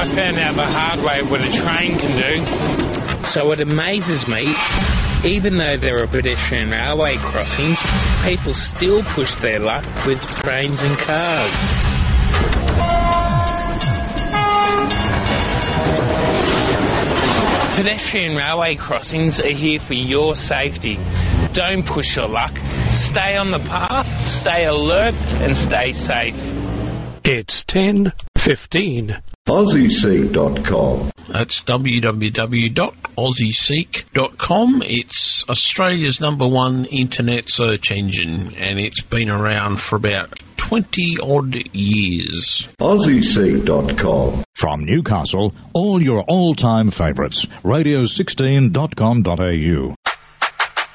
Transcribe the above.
I found out the hard way what a train can do. So it amazes me, even though there are pedestrian railway crossings, people still push their luck with trains and cars. Pedestrian railway crossings are here for your safety. Don't push your luck. Stay on the path, stay alert and stay safe. It's 10:15. AussieSeek.com. That's www.aussieseek.com. It's Australia's #1 internet search engine, and it's been around for about 20-odd years. AussieSeek.com. From Newcastle, all your all-time favourites. Radio16.com.au.